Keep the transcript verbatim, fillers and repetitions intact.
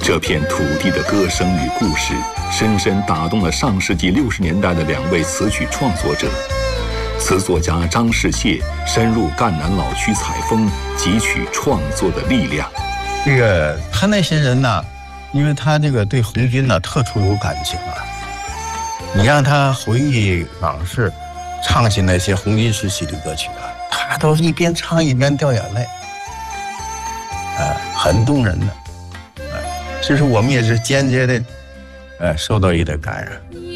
这片土地的歌声与故事，深深打动了上世纪六十年代的两位词曲创作者。词作家张世燮深入赣南老区采风，汲取创作的力量。 这个他那些人呢，因为他这个对红军呢特殊有感情啊，你让他回忆往事，唱起那些红军时期的歌曲啊，他都一边唱一边掉眼泪，啊，很动人的。其实我们也是间接的，呃，受到一点感染。